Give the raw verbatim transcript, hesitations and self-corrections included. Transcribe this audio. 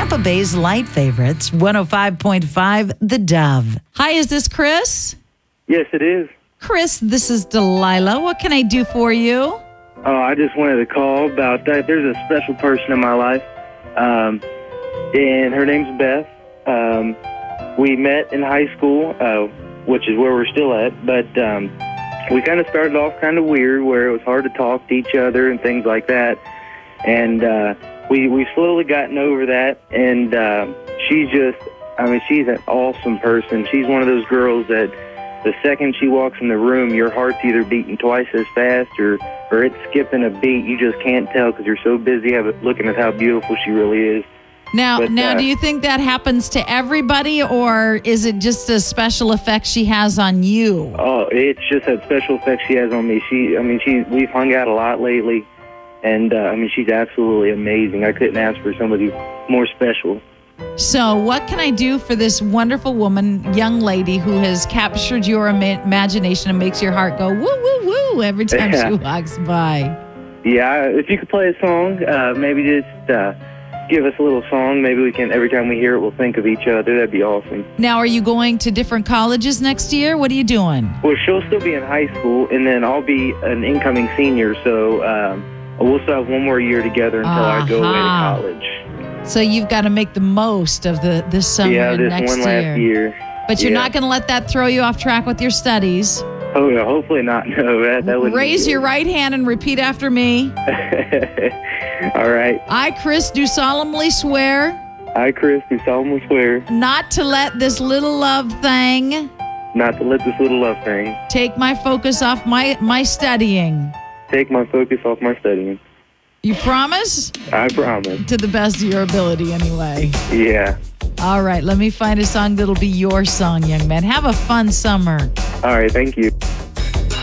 Tampa Bay's light favorites, one oh five point five, The Dove. Hi, is this Chris? Yes, it is. Chris, this is Delilah. What can I do for you? Oh, I just wanted to call about that. There's a special person in my life, um, and her name's Beth. Um, we met in high school, uh, which is where we're still at, but um, we kind of started off kind of weird, where it was hard to talk to each other and things like that, and uh, we, we've slowly gotten over that, and uh, she's just, I mean, she's an awesome person. She's one of those girls that the second she walks in the room, your heart's either beating twice as fast or, or it's skipping a beat. You just can't tell because you're so busy looking at how beautiful she really is. Now, but, now, uh, do you think that happens to everybody, or is it just a special effect she has on you? Oh, it's just that special effect she has on me. She, I mean, she. We've hung out a lot lately, and uh, I mean, she's absolutely amazing. I couldn't ask for somebody more special. So what can I do for this wonderful woman, young lady who has captured your ima- imagination and makes your heart go woo, woo, woo every time Yeah. she walks by? Yeah, if you could play a song, uh, maybe just uh, give us a little song. Maybe we can, every time we hear it, we'll think of each other. That'd be awesome. Now, are you going to different colleges next year? What are you doing? Well, she'll still be in high school, and then I'll be an incoming senior, so um, we'll still have one more year together until I go away to Aha. college. So you've got to make the most of the this summer Yeah, and this next one year. last year. But you're Yeah. not going to let that throw you off track with your studies. Oh, no, hopefully not. No, that, that would Raise your right hand and repeat after me. All right. I, Chris, do solemnly swear I, Chris, do solemnly swear not to let this little love thing not to let this little love thing take my focus off my, my studying. take my focus off my studying. You promise? I promise. To the best of your ability, anyway. Yeah. All right, let me find a song that'll be your song, young man. Have a fun summer. All right, thank you.